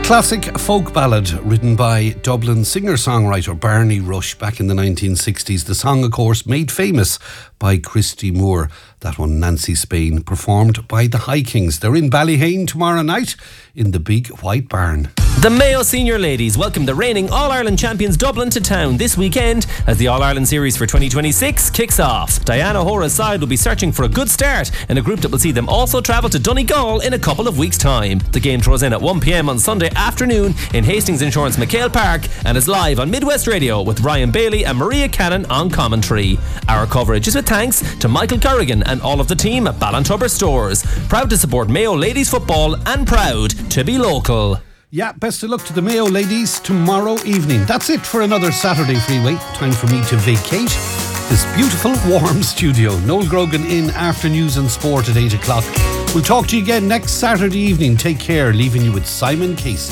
classic folk ballad written by Dublin singer-songwriter Barney Rush back in the 1960s. The song, of course, made famous by Christy Moore. That one, Nancy Spain, performed by the High Kings. They're in Ballyhane tomorrow night in the Big White Barn. The Mayo Senior Ladies welcome the reigning All-Ireland champions Dublin to town this weekend as the All-Ireland Series for 2026 kicks off. Diana Hora's side will be searching for a good start in a group that will see them also travel to Donegal in a couple of weeks' time. The game throws in at 1pm on Sunday afternoon in Hastings Insurance McHale Park and is live on Midwest Radio with Ryan Bailey and Maria Cannon on commentary. Our coverage is with thanks to Michael Corrigan and all of the team at Ballantubber Stores. Proud to support Mayo Ladies Football and proud to be local. Yeah, best of luck to the Mayo ladies tomorrow evening. That's it for another Saturday Freeway. Time for me to vacate this beautiful, warm studio. Noel Grogan in after news and sport at 8 o'clock. We'll talk to you again next Saturday evening. Take care, leaving you with Simon Casey.